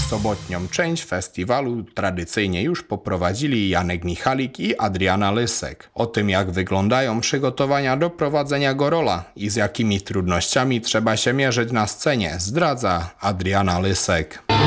Sobotnią część festiwalu tradycyjnie już poprowadzili Janek Michalik i Adriana Lysek. O tym, jak wyglądają przygotowania do prowadzenia Gorola i z jakimi trudnościami trzeba się mierzyć na scenie, zdradza Adriana Lysek.